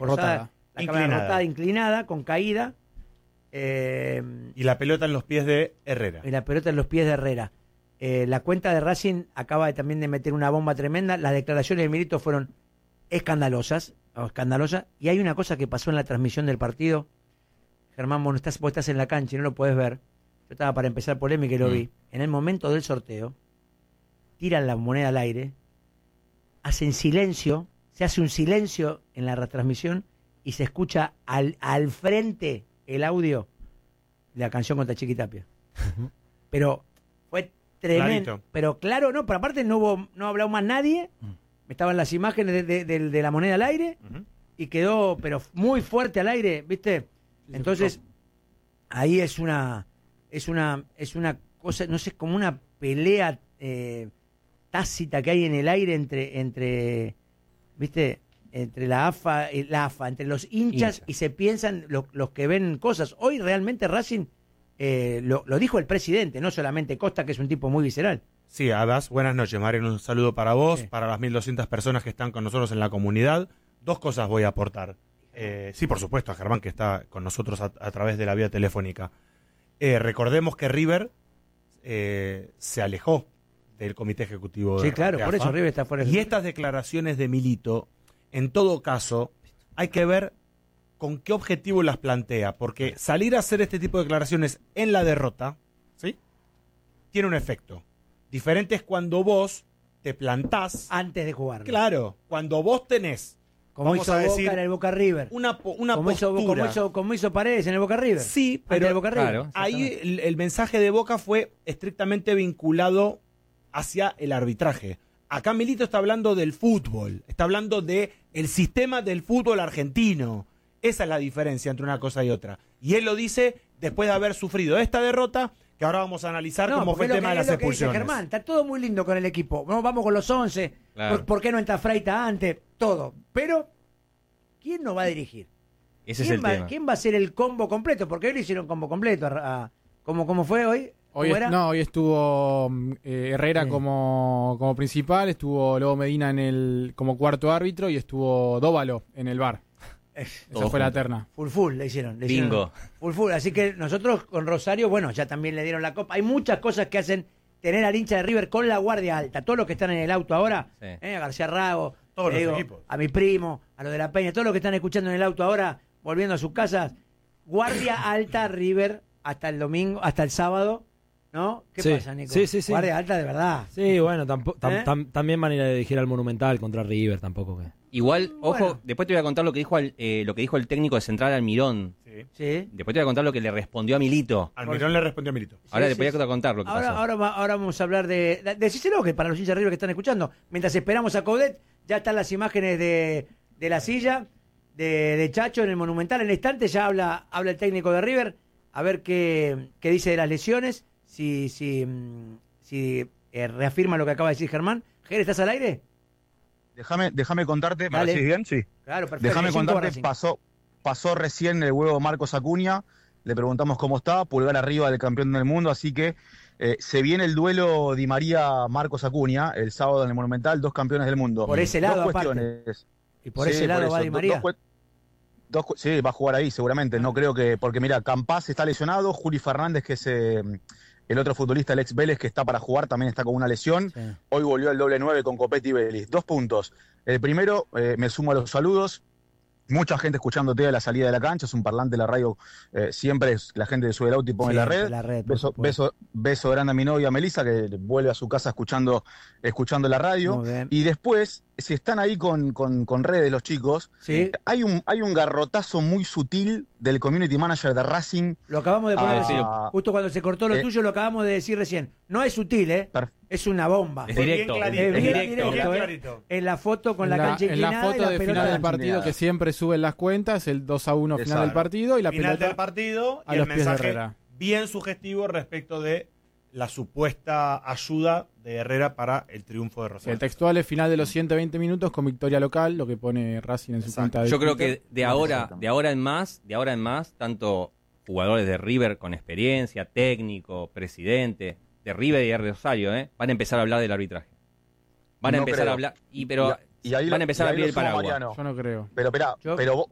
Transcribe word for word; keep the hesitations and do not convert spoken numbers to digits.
rotada. La inclinada. cámara rotada, inclinada, con caída. Eh, Y la pelota en los pies de Herrera. y la pelota en los pies de Herrera. Eh, la cuenta de Racing acaba de, también de meter una bomba tremenda. Las declaraciones de Milito fueron escandalosas, o escandalosas. Y hay una cosa que pasó en la transmisión del partido. Germán, vos, no estás, vos estás en la cancha y no lo podés ver. Yo estaba para empezar polémica y lo Mm. vi. En el momento del sorteo, tiran la moneda al aire, hacen silencio, se hace un silencio en la retransmisión y se escucha al, al frente el audio de la canción contra Chiquitapia. Pero fue tremendo. Clarito. Pero claro, no, pero aparte no hubo, no habló más nadie. Estaban las imágenes de, de- de- de la moneda al aire Ujú. y quedó, pero muy fuerte al aire, ¿viste? Entonces, ahí es una, es una, es una cosa, no sé, como una pelea eh, tácita que hay en el aire entre, entre, ¿viste? Entre la AFA, eh, la AFA, entre los hinchas, Hinchas. y se piensan lo- los que ven cosas. Hoy realmente Racing, eh, lo, lo dijo el presidente, no solamente Costa, que es un tipo muy visceral. Sí, Adas, buenas noches, Mario. Un saludo para vos, Sí. para las mil doscientas personas que están con nosotros en la comunidad. Dos cosas voy a aportar. Eh, sí, por supuesto, a Germán, que está con nosotros a, a través de la vía telefónica. Eh, recordemos que River eh, se alejó del comité ejecutivo de Sí, claro, de por AFA. eso River está fuera. Y estas declaraciones de Milito, en todo caso, hay que ver con qué objetivo las plantea, porque salir a hacer este tipo de declaraciones en la derrota, ¿sí? Tiene un efecto. Diferente es cuando vos te plantás. Antes de jugar. Claro, cuando vos tenés Como vamos hizo a Boca decir, en el Boca River. una, po- una como, hizo, postura. como, hizo, como hizo Paredes en el Boca River. Sí, Antes pero del Boca River. claro. ahí el, el mensaje de Boca fue estrictamente vinculado hacia el arbitraje. Acá Milito está hablando del fútbol, está hablando de el sistema del fútbol argentino. Esa es la diferencia entre una cosa y otra. Y él lo dice después de haber sufrido esta derrota, que ahora vamos a analizar No, cómo porque fue el es lo tema que- de es las lo que dice expulsiones. Germán, está todo muy lindo con el equipo. No, vamos con los once. Claro. ¿Por, por qué no entra Freita antes? Todo. Pero, ¿quién nos va a dirigir? Ese es ¿Quién, el va, tema. ¿Quién va a ser el combo completo? Porque hoy le hicieron combo completo. A, a- ¿cómo, ¿Cómo fue hoy? Hoy ¿Cómo es- era? no, hoy estuvo mm, eh, Herrera Sí. como, como principal, estuvo Lobo Medina en el como cuarto árbitro y estuvo Dóvalo en el bar. Eh, Esa Todo fue la junto. terna. Full full le hicieron. le Bingo. hicieron Full full. Así que nosotros con Rosario, bueno, ya también le dieron la copa. Hay muchas cosas que hacen tener al hincha de River con la guardia alta. Todos los que están en el auto ahora, Sí. eh, a García Rago, Todos le los digo, equipos. a mi primo, a los de la Peña, todos los que están escuchando en el auto ahora, volviendo a sus casas, guardia alta River hasta el domingo, hasta el sábado, ¿no? ¿Qué Sí, pasa, Nico? sí, sí, sí. Guardia alta de verdad. Sí, bueno, tampo- tam- ¿Eh? tam- también van a ir a dirigir al Monumental contra River, tampoco que... Igual, ojo, Bueno. después te voy a contar lo que dijo al- eh, lo que dijo el técnico de Central Almirón. Sí. Sí. Después te voy a contar lo que le respondió a Milito. Almirón le respondió a Milito. Ahora Sí, te voy sí, a contar lo que Ahora, pasó. ahora, va- ahora vamos a hablar de... de decíselo, que para los hinchas de River que están escuchando, mientras esperamos a Coudet, ya están las imágenes de, de la silla, de, de Chacho en el Monumental. En el instante ya habla, habla el técnico de River, a ver qué, qué dice de las lesiones, si, si, mm, si eh, reafirma lo que acaba de decir Germán. Ger, ¿estás al aire? Déjame, déjame contarte, ¿me Dale. decís bien? Sí. Claro, perfecto. Déjame Cinco contarte, Racing. pasó, pasó recién el huevo Marcos Acuña, le preguntamos cómo está, pulgar arriba del campeón del mundo, así que eh, se viene el duelo Di María-Marcos Acuña el sábado en el Monumental, dos campeones del mundo. Por ese lado, Dos aparte. cuestiones. Y por Sí, ese lado eso, va Di do- María. dos cue- dos cu- sí, va a jugar ahí seguramente, no creo que, porque mira, Campás está lesionado, Juli Fernández, que es eh, el otro futbolista, el ex Vélez, que está para jugar, también está con una lesión. Sí. Hoy volvió el doble nueve con Copetti y Vélez. Dos puntos. El primero, eh, me sumo a los saludos. Mucha gente escuchándote a la salida de la cancha, es un parlante de la radio, eh, siempre es la gente de sube el auto y pone la Siempre red. la red, por beso, supuesto. beso, beso grande a mi novia Melissa, que vuelve a su casa escuchando, escuchando la radio. Muy bien. Y después, si están ahí con, con, con redes los chicos, Sí, hay un, hay un garrotazo muy sutil del community manager de Racing. lo acabamos de poner Ah, recién. sí. Justo cuando se cortó lo Eh. tuyo, lo acabamos de decir recién. No es sutil, ¿eh? Per- Es una bomba. Es Fue bien directo, clarito, Es es bien directo. directo, bien ¿eh? clarito. En la foto con en la, la, cancha en inclinada la foto y la de pelota final del partido inclinada. que siempre suben las cuentas, el dos a uno final Exacto. del partido y la Final pelota del partido a y el los pies de mensaje Herrera. bien sugestivo respecto de la supuesta ayuda de Herrera para el triunfo de Sí, Rosario. el textual es final de los ciento veinte minutos con victoria local, lo que pone Racing en su Exacto. cuenta de Yo creo Twitter. que de ahora, Exactamente. de ahora en más, de ahora en más, tanto jugadores de River con experiencia, técnico, presidente, de River y de Rosario, ¿eh? van a empezar a hablar del arbitraje. Van a No empezar creo. a hablar, y pero Y- y ahí van lo- a empezar y a ahí abrir lo el sumo, paraguas. Mariano. Yo no creo. Pero, espera, Yo- pero vos,